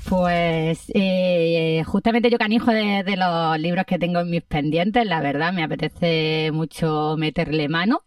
Pues justamente yo canijo de los libros que tengo en mis pendientes, la verdad, me apetece mucho meterle mano.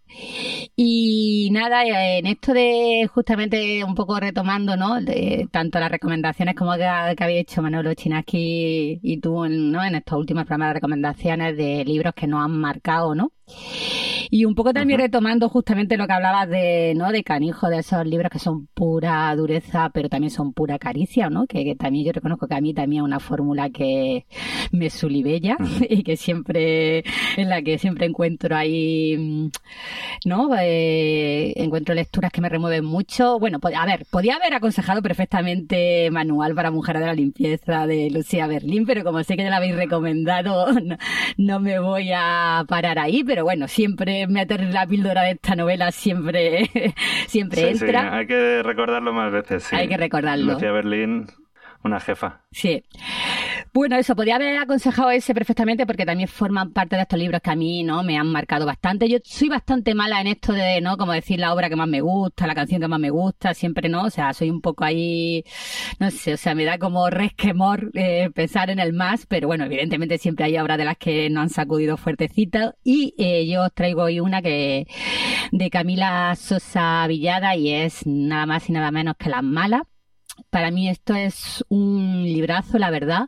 Y nada, en esto de justamente un poco retomando, ¿no? De tanto las recomendaciones como que habéis hecho Manolo Chinaski y tú, ¿no? En estos últimos programas de recomendaciones de libros que nos han marcado, ¿no? Y un poco también Ujú. retomando justamente lo que hablabas de, ¿no? De Canijo, de esos libros que son pura dureza, pero también son pura caricia, ¿no? Que también yo reconozco que a mí también es una fórmula que me sulibella Ujú. y que siempre, en la que siempre encuentro ahí, ¿no? Encuentro lecturas que me remueven mucho. Bueno, a ver, podía haber aconsejado perfectamente Manual para Mujeres de la Limpieza de Lucía Berlín, pero como sé que ya la habéis recomendado, no me voy a parar ahí, pero bueno, siempre meter la píldora de esta novela siempre, siempre Sí, sí, entra. hay que recordarlo más veces, sí. Hay que recordarlo. Lucía Berlín, una jefa. Sí. Bueno, eso, podía haber aconsejado ese perfectamente porque también forman parte de estos libros que a mí, ¿no? Me han marcado bastante. Yo soy bastante mala en esto de, ¿no? Como decir la obra que más me gusta, la canción que más me gusta, siempre, ¿no? O sea, soy un poco ahí, no sé, o sea, me da como resquemor pensar en el más, pero bueno, evidentemente siempre hay obras de las que no han sacudido fuertecitas y yo os traigo hoy una que de Camila Sosa Villada y es nada más y nada menos que Las Malas. Para mí esto es un librazo, la verdad,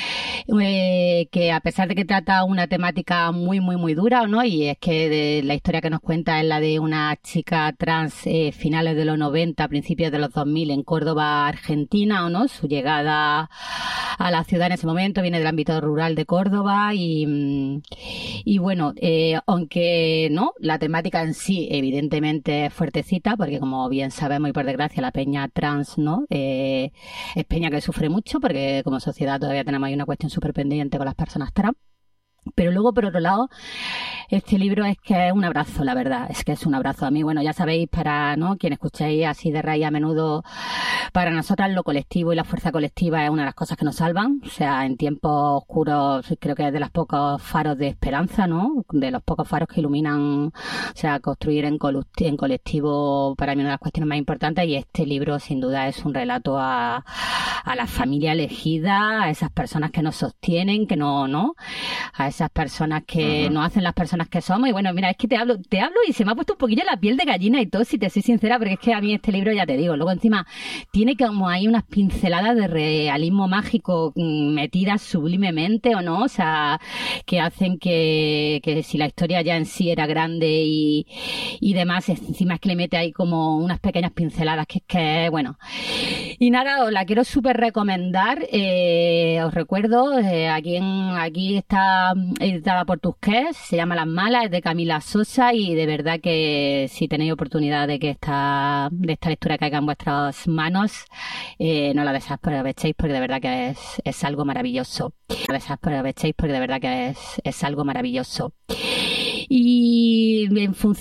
que a pesar de que trata una temática muy, muy, muy dura, ¿no? Y es que la historia que nos cuenta es la de una chica trans finales de los 90, principios de los 2000 en Córdoba, Argentina, ¿o no? Su llegada a la ciudad en ese momento viene del ámbito rural de Córdoba y bueno, aunque no, la temática en sí evidentemente es fuertecita, porque como bien sabemos y por desgracia la peña trans, ¿no? Es peña que sufre mucho porque como sociedad todavía tenemos ahí una cuestión súper pendiente con las personas trans. Pero luego, por otro lado, este libro es que es un abrazo, la verdad, es que es un abrazo. A mí, bueno, ya sabéis, para ¿no? quien escuchéis así de raíz a menudo, para nosotras lo colectivo y la fuerza colectiva es una de las cosas que nos salvan. O sea, en tiempos oscuros creo que es de los pocos faros de esperanza, ¿no? De los pocos faros que iluminan, o sea, construir en colectivo para mí una de las cuestiones más importantes y este libro sin duda es un relato a la familia elegida, a esas personas que nos sostienen, que no, a esas personas que Ujú. nos hacen las personas que somos. Y bueno, mira, es que te hablo y se me ha puesto un poquillo la piel de gallina y todo, si te soy sincera, porque es que a mí este libro, ya te digo, luego encima tiene como ahí unas pinceladas de realismo mágico metidas sublimemente o no, o sea, que hacen que si la historia ya en sí era grande y demás, encima es que le mete ahí como unas pequeñas pinceladas bueno. Y nada, os la quiero súper recomendar. Os recuerdo, aquí está editada por Tusquets, se llama Las Malas, es de Camila Sosa y de verdad que si tenéis oportunidad de que de esta lectura caiga en vuestras manos, no la desaprovechéis porque de verdad que es algo maravilloso. No la desaprovechéis porque de verdad que es algo maravilloso. Y en función